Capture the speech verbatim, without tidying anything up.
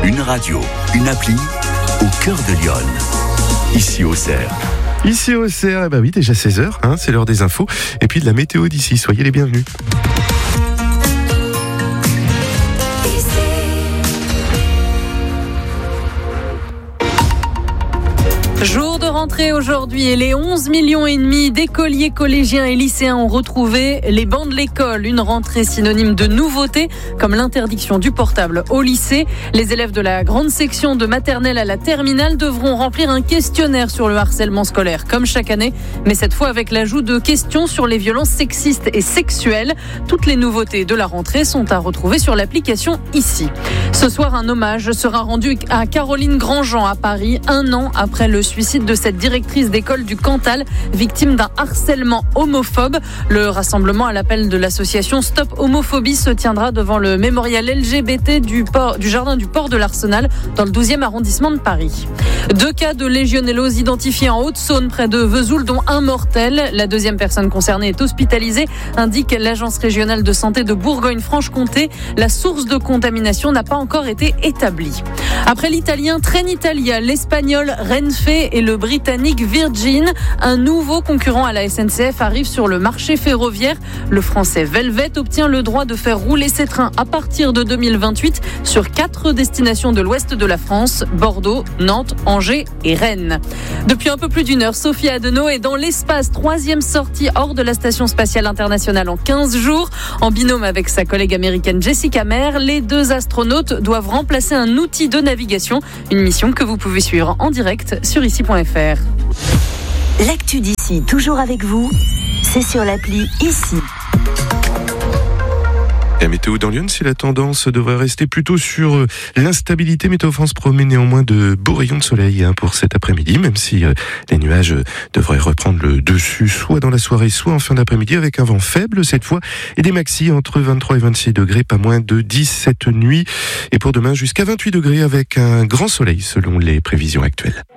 Une radio, une appli, au cœur de Lyon. Ici au Cerf. Ici au Cerf, eh ben oui, déjà seize heures, hein, c'est l'heure des infos. Et puis de la météo d'ici, soyez les bienvenus. Jour de rentrée aujourd'hui et les onze millions et demi d'écoliers collégiens et lycéens ont retrouvé les bancs de l'école. Une rentrée synonyme de nouveautés comme l'interdiction du portable au lycée. Les élèves de la grande section de maternelle à la terminale devront remplir un questionnaire sur le harcèlement scolaire comme chaque année, mais cette fois avec l'ajout de questions sur les violences sexistes et sexuelles. Toutes les nouveautés de la rentrée sont à retrouver sur l'application Ici. Ce soir, un hommage sera rendu à Caroline Grandjean à Paris, un an après le suicide de cette directrice d'école du Cantal, victime d'un harcèlement homophobe. Le rassemblement à l'appel de l'association Stop Homophobie se tiendra devant le mémorial L G B T du, port, du jardin du port de l'Arsenal dans le douzième arrondissement de Paris. Deux cas de légionellose identifiés en Haute-Saône près de Vesoul, dont un mortel. La deuxième personne concernée est hospitalisée, indique l'agence régionale de santé de Bourgogne-Franche-Comté. La source de contamination n'a pas encore été établie. Après l'italien Trenitalia, l'espagnol Renfe et le britannique Virgin, un nouveau concurrent à la S N C F arrive sur le marché ferroviaire. Le français Velvet obtient le droit de faire rouler ses trains à partir de deux mille vingt-huit sur quatre destinations de l'ouest de la France, Bordeaux, Nantes, Angers et Rennes. Depuis un peu plus d'une heure, Sophie Adenau est dans l'espace, troisième sortie hors de la Station Spatiale Internationale en quinze jours. En binôme avec sa collègue américaine Jessica Meir, les deux astronautes doivent remplacer un outil de navigation, une mission que vous pouvez suivre en direct sur ici point f r. L'actu d'ici, toujours avec vous, c'est sur l'appli Ici. La météo dans Lyon, si la tendance devrait rester plutôt sur l'instabilité, Météo France promet néanmoins de beaux rayons de soleil hein, pour cet après-midi, même si euh, les nuages devraient reprendre le dessus, soit dans la soirée, soit en fin d'après-midi, avec un vent faible cette fois, et des maxis entre vingt-trois et vingt-six degrés, pas moins de dix cette nuit, et pour demain jusqu'à vingt-huit degrés avec un grand soleil selon les prévisions actuelles.